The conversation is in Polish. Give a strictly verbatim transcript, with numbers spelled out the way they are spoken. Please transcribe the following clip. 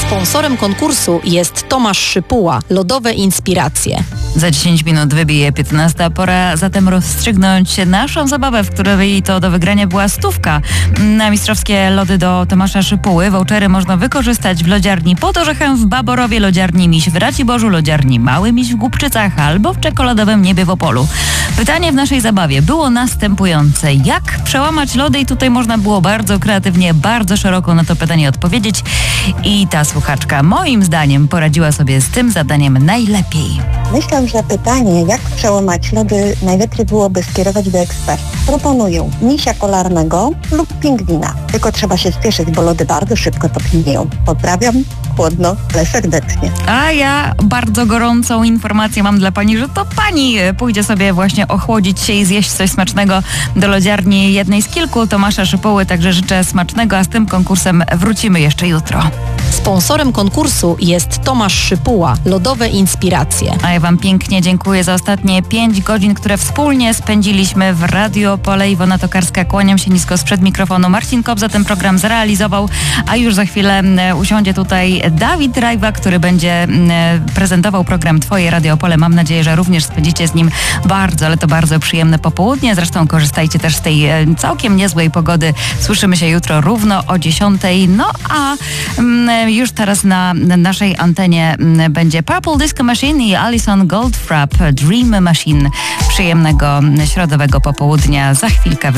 Sponsorem konkursu jest Tomasz Szypuła, Lodowe Inspiracje. Za dziesięć minut wybije piętnasta. Pora zatem rozstrzygnąć naszą zabawę, w której to do wygrania była stówka na mistrzowskie lody do Tomasza Szypuły. Vouchery można wykorzystać w lodziarni Pod Orzechem w Baborowie, lodziarni Miś w Raciborzu, lodziarni Mały Miś w Głubczycach albo w czekoladowym Niebie w Opolu. Pytanie w naszej zabawie było następujące. Jak przełamać lody? I tutaj można było bardzo kreatywnie, bardzo szeroko na to pytanie odpowiedzieć. I ta słuchaczka moim zdaniem poradziła sobie z tym zadaniem najlepiej. Myślę, że pytanie, jak przełamać lody, najlepiej byłoby skierować do ekspertów. Proponuję misia polarnego lub pingwina. Tylko trzeba się spieszyć, bo lody bardzo szybko topnieją. Pozdrawiam, chłodno, ale serdecznie. A ja bardzo gorącą informację mam dla pani, że to pani pójdzie sobie właśnie ochłodzić się i zjeść coś smacznego do lodziarni jednej z kilku Tomasza Szypuły. Także życzę smacznego, a z tym konkursem wrócimy jeszcze jutro. Sponsorem konkursu jest Tomasz Szypuła, Lodowe Inspiracje. A ja wam pięknie dziękuję za ostatnie pięć godzin, które wspólnie spędziliśmy w Radio Opole. Iwona Tokarska, kłaniam się nisko sprzed mikrofonu. Marcin Kobza ten program zrealizował, a już za chwilę usiądzie tutaj Dawid Rajwa, który będzie prezentował program Twoje Radio Opole. Mam nadzieję, że również spędzicie z nim bardzo, ale to bardzo przyjemne popołudnie. Zresztą korzystajcie też z tej całkiem niezłej pogody. Słyszymy się jutro równo o dziesiątej. No a już teraz na naszej antenie będzie Purple Disco Machine i Alison Goldfrapp Dream Machine. Przyjemnego środowego popołudnia. Za chwilkę